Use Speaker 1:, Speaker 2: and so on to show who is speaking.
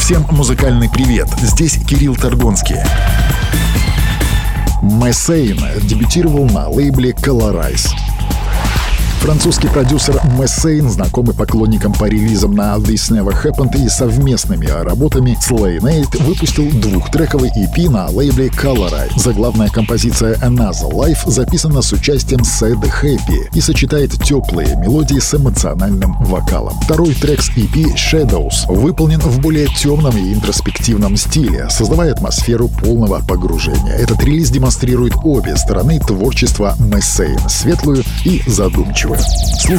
Speaker 1: Всем музыкальный привет, здесь Кирилл Торгонский. Messane дебютировал на лейбле Colorize. Французский продюсер Messane, знакомый поклонникам по релизам на This Never Happened и совместными работами с Lane8, выпустил двухтрековый EP на лейбле Colorize. Заглавная композиция Another Life записана с участием Sad Happy и сочетает теплые мелодии с эмоциональным вокалом. Второй трек с EP Shadows выполнен в более темном и интроспективном стиле, создавая атмосферу полного погружения. Этот релиз демонстрирует обе стороны творчества Messane — светлую и задумчивую.